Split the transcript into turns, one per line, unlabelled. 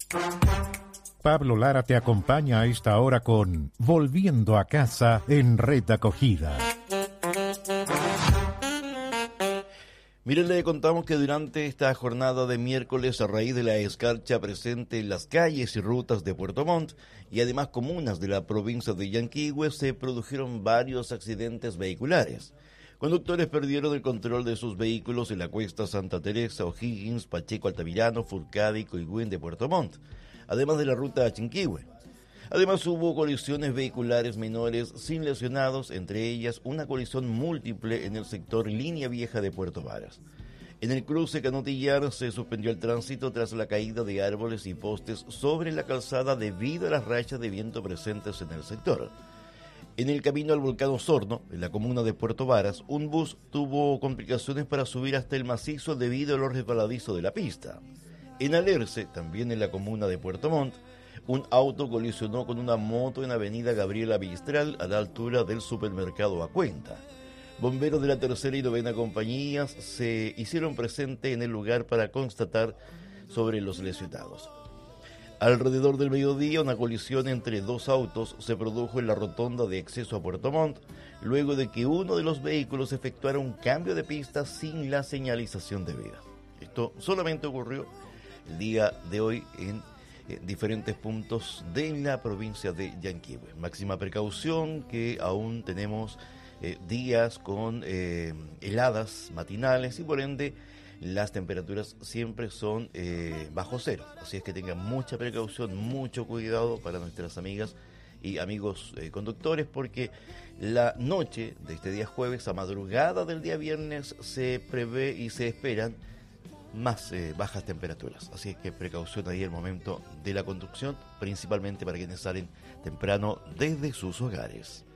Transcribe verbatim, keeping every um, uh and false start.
Pablo Lara te acompaña a esta hora con Volviendo a Casa en Red Acogida.
Miren, le contamos que durante esta jornada de miércoles, a raíz de la escarcha presente en las calles y rutas de Puerto Montt y además comunas de la provincia de Yanquihue, se produjeron varios accidentes vehiculares. Conductores perdieron el control de sus vehículos en la cuesta Santa Teresa, O'Higgins, Pacheco Altamirano, Furcade y Coigüín de Puerto Montt, además de la ruta a Chinquihue. Además hubo colisiones vehiculares menores sin lesionados, entre ellas una colisión múltiple en el sector Línea Vieja de Puerto Varas. En el cruce Canotillar se suspendió el tránsito tras la caída de árboles y postes sobre la calzada debido a las rachas de viento presentes en el sector. En el camino al volcán Osorno, en la comuna de Puerto Varas, un bus tuvo complicaciones para subir hasta el macizo debido a lo resbaladizo de la pista. En Alerce, también en la comuna de Puerto Montt, un auto colisionó con una moto en avenida Gabriela Mistral a la altura del supermercado A Cuenta. Bomberos de la tercera y novena compañías se hicieron presentes en el lugar para constatar sobre los lesionados. Alrededor del mediodía, una colisión entre dos autos se produjo en la rotonda de acceso a Puerto Montt, luego de que uno de los vehículos efectuara un cambio de pista sin la señalización debida. Esto solamente ocurrió el día de hoy en eh, diferentes puntos de la provincia de Yanquihue. Máxima precaución que aún tenemos eh, días con eh, heladas matinales y por ende las temperaturas siempre son eh, bajo cero. Así es que tengan mucha precaución, mucho cuidado para nuestras amigas y amigos eh, conductores, porque la noche de este día jueves a madrugada del día viernes se prevé y se esperan más eh, bajas temperaturas. Así es que precaución ahí el momento de la conducción, principalmente para quienes salen temprano desde sus hogares.